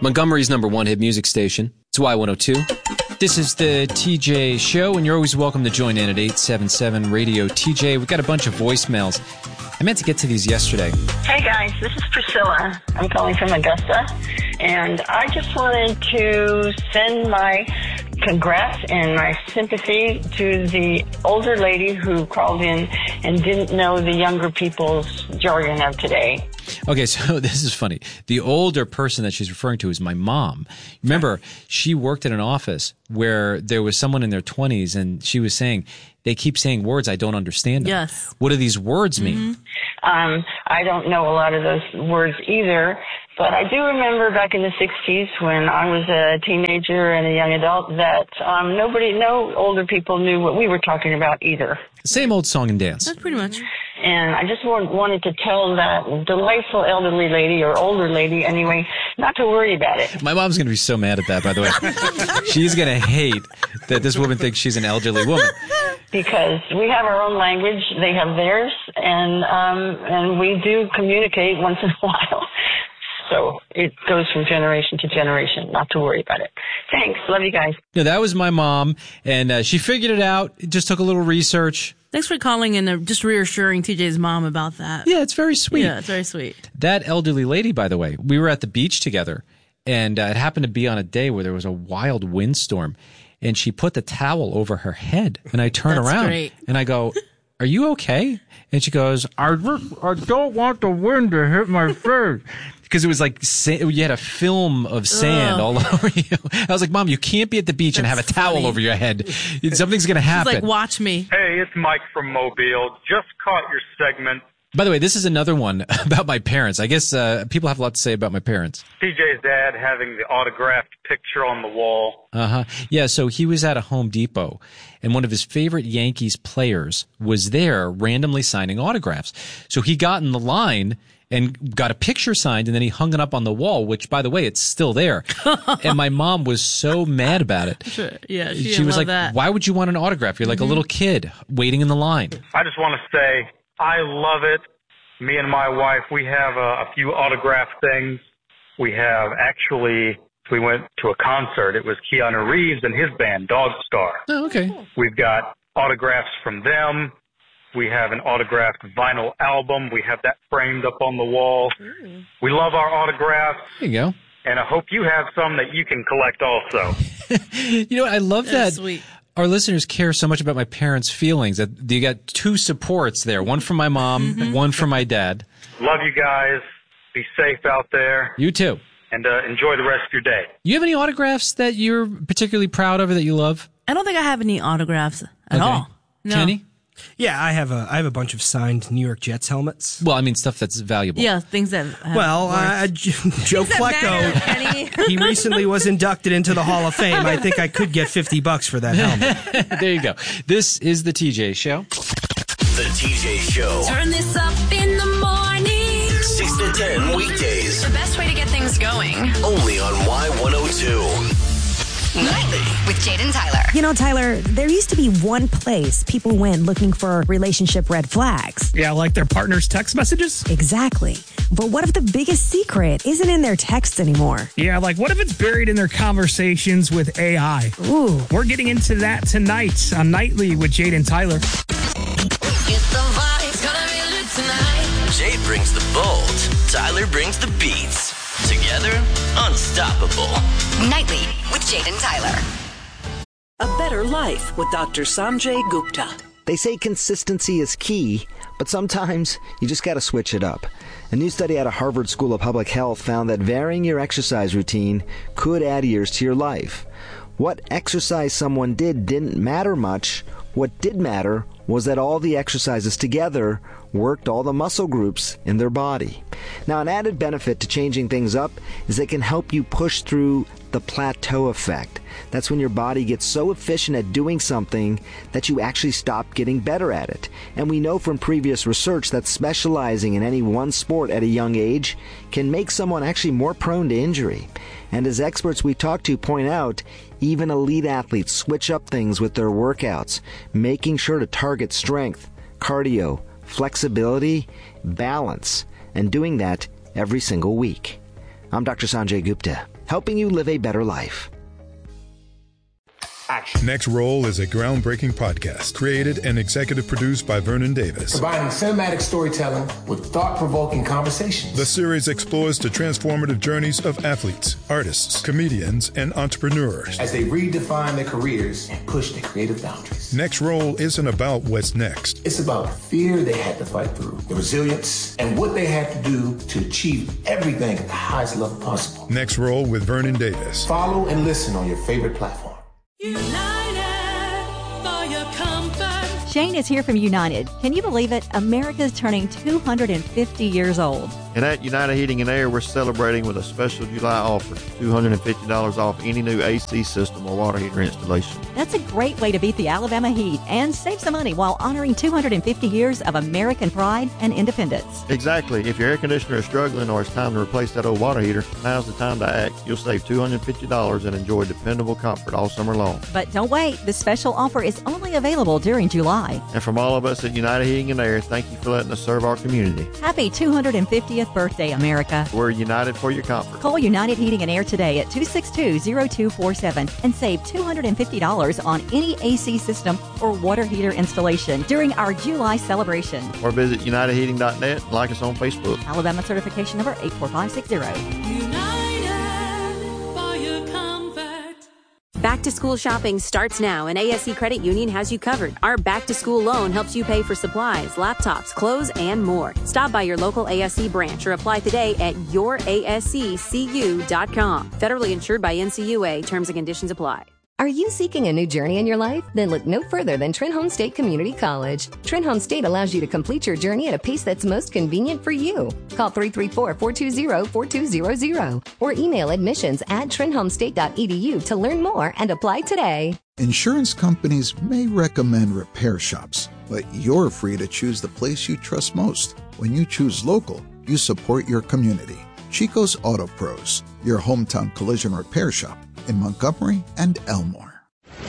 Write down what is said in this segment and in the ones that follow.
Montgomery's #1 hit music station. It's Y102. This is the TJ Show, and you're always welcome to join in at 877 Radio TJ. We've got a bunch of voicemails. I meant to get to these yesterday. Hey guys, this is Priscilla. I'm calling from Augusta, and I just wanted to send my congrats and my sympathy to the older lady who called in and didn't know the younger people's jargon of today. Okay, so this is funny. The older person that she's referring to is my mom. Remember, she worked at an office where there was someone in their 20s, and she was saying, they keep saying words, I don't understand them. Yes. What do these words mean? Mm-hmm. I don't know a lot of those words either, but I do remember back in the 60s when I was a teenager and a young adult that no older people knew what we were talking about either. Same old song and dance. That's pretty much. And I just wanted to tell that delightful elderly lady, or older lady anyway, not to worry about it. My mom's going to be so mad at that, by the way. She's going to hate that this woman thinks she's an elderly woman. Because we have our own language, they have theirs, and we do communicate once in a while. So it goes from generation to generation, not to worry about it. Thanks. Love you guys. Yeah, that was my mom, and she figured it out. It just took a little research. Thanks for calling and just reassuring TJ's mom about that. Yeah, it's very sweet. Yeah, it's very sweet. That elderly lady, by the way, we were at the beach together, and it happened to be on a day where there was a wild windstorm, and she put the towel over her head, and I turn around, and I go, are you okay? And she goes, I don't want the wind to hit my face. Because it was like you had a film of sand all over you. I was like, Mom, you can't be at the beach and have a towel over your head. Something's going to happen. She's like, watch me. Hey, it's Mike from Mobile. Just caught your segment. By the way, this is another one about my parents. I guess people have a lot to say about my parents. TJ's dad having the autographed picture on the wall. Yeah, so he was at a Home Depot, and one of his favorite Yankees players was there randomly signing autographs. So he got in the line and got a picture signed, and then he hung it up on the wall, which, by the way, it's still there. And my mom was so mad about it. Sure. Yeah, she was like, that. Why would you want an autograph? You're like a little kid waiting in the line. I just want to say I love it. Me and my wife, we have a few autograph things. We went to a concert. It was Keanu Reeves and his band, Dog Star. Oh, okay. We've got autographs from them. We have an autographed vinyl album. We have that framed up on the wall. We love our autographs. There you go. And I hope you have some that you can collect also. You know what? I love that. Sweet. Our listeners care so much about my parents' feelings that you got two supports there. One from my mom, and one from my dad. Love you guys. Be safe out there. You too. And enjoy the rest of your day. You have any autographs that you're particularly proud of or that you love? I don't think I have any autographs at all. No. Kenny? Yeah, I have a bunch of signed New York Jets helmets. Well, I mean stuff that's valuable. Yeah, things that have Joe Flacco, he recently was inducted into the Hall of Fame. I think I could get $50 for that helmet. There you go. This is the TJ Show. The TJ Show. Turn this up in the morning. 6 to 10 weekdays. The best way to get things going. Only on Y102. Nightly with Jade and Tyler. You know, Tyler, there used to be one place people went looking for relationship red flags. Yeah, like their partner's text messages? Exactly. But what if the biggest secret isn't in their texts anymore? Yeah, like what if it's buried in their conversations with AI? Ooh. We're getting into that tonight on Nightly with Jade and Tyler. Jade brings the bold. Tyler brings the beats. Together, unstoppable. Nightly with Jade and Tyler. A better life with Dr. Sanjay Gupta. They say consistency is key, but sometimes you just gotta switch it up. A new study out of Harvard School of Public Health found that varying your exercise routine could add years to your life. What exercise someone didn't matter much. What did matter was that all the exercises together worked all the muscle groups in their body. Now, an added benefit to changing things up is they can help you push through the plateau effect. That's when your body gets so efficient at doing something that you actually stop getting better at it. And we know from previous research that specializing in any one sport at a young age can make someone actually more prone to injury. And as experts we talk to point out, even elite athletes switch up things with their workouts, making sure to target strength, cardio, flexibility, balance, and doing that every single week. I'm Dr. Sanjay Gupta. helping you live a better life. Action. Next Roll is a groundbreaking podcast created and executive produced by Vernon Davis. Combining cinematic storytelling with thought-provoking conversations. The series explores the transformative journeys of athletes, artists, comedians, and entrepreneurs as they redefine their careers and push their creative boundaries. Next Roll isn't about what's next. It's about the fear they had to fight through, the resilience, and what they had to do to achieve everything at the highest level possible. Next Roll with Vernon Davis. Follow and listen on your favorite platform. United for your comfort. Shane is here from United. Can you believe it? America's turning 250 years old. And at United Heating and Air, we're celebrating with a special July offer, $250 off any new AC system or water heater installation. That's a great way to beat the Alabama heat and save some money while honoring 250 years of American pride and independence. Exactly. If your air conditioner is struggling or it's time to replace that old water heater, now's the time to act. You'll save $250 and enjoy dependable comfort all summer long. But don't wait. The special offer is only available during July. And from all of us at United Heating and Air, thank you for letting us serve our community. Happy 250th birthday, America. We're united for your comfort. Call United Heating and Air today at 262-0247 and save $250 on any AC system or water heater installation during our July celebration. Or visit UnitedHeating.net and like us on Facebook. Alabama certification number 84560. United for your comfort. Back to school shopping starts now, and ASC Credit Union has you covered. Our back to school loan helps you pay for supplies, laptops, clothes, and more. Stop by your local ASC branch or apply today at yourasccu.com. Federally insured by NCUA. Terms and conditions apply. Are you seeking a new journey in your life? Then look no further than Trenholm State Community College. Trenholm State allows you to complete your journey at a pace that's most convenient for you. Call 334-420-4200 or email admissions@trenholmstate.edu to learn more and apply today. Insurance companies may recommend repair shops, but you're free to choose the place you trust most. When you choose local, you support your community. Chico's Auto Pros, your hometown collision repair shop in Montgomery and Elmore.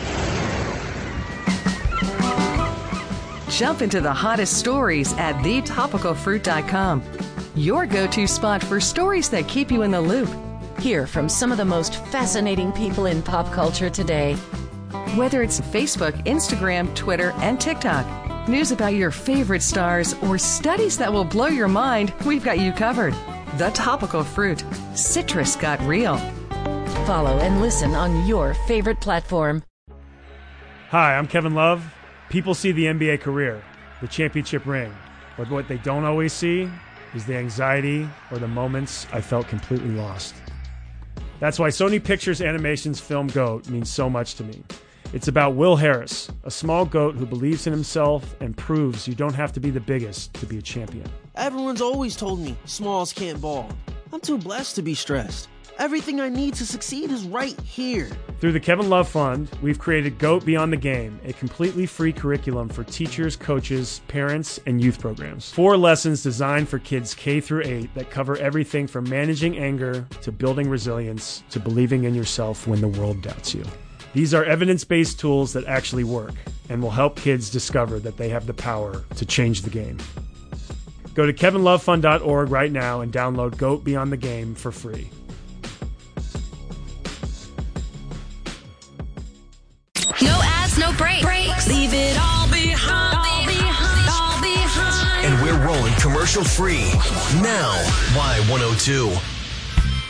Jump into the hottest stories at thetopicalfruit.com. Your go-to spot for stories that keep you in the loop. Hear from some of the most fascinating people in pop culture today. Whether it's Facebook, Instagram, Twitter, and TikTok, news about your favorite stars, or studies that will blow your mind, we've got you covered. The Topical Fruit. Citrus got real. Follow and listen on your favorite platform. Hi, I'm Kevin Love. People see the NBA career, the championship ring, but what they don't always see is the anxiety or the moments I felt completely lost. That's why Sony Pictures Animation's film GOAT means so much to me. It's about Will Harris, a small goat who believes in himself and proves you don't have to be the biggest to be a champion. Everyone's always told me smalls can't ball. I'm too blessed to be stressed. Everything I need to succeed is right here. Through the Kevin Love Fund, we've created GOAT Beyond the Game, a completely free curriculum for teachers, coaches, parents, and youth programs. 4 lessons designed for kids K through 8 that cover everything from managing anger to building resilience to believing in yourself when the world doubts you. These are evidence-based tools that actually work and will help kids discover that they have the power to change the game. Go to kevinlovefund.org right now and download GOAT Beyond the Game for free. No ads, no breaks. Leave it all behind. And we're rolling commercial free. Now, Y102.